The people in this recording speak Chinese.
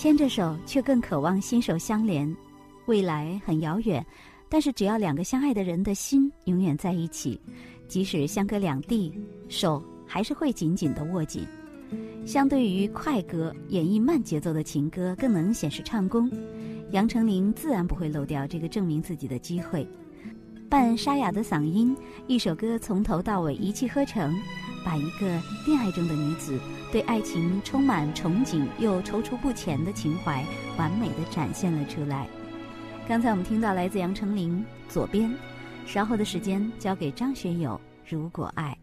牵着手却更渴望心手相连。未来很遥远，但是只要两个相爱的人的心永远在一起，即使相隔两地，手还是会紧紧地握紧。相对于快歌，演绎慢节奏的情歌更能显示唱功，杨丞琳自然不会漏掉这个证明自己的机会。伴沙哑的嗓音，一首歌从头到尾一气呵成，把一个恋爱中的女子对爱情充满憧憬又踌躇不前的情怀完美地展现了出来。刚才我们听到来自杨丞琳《左边》，稍后的时间交给张学友《如果爱》。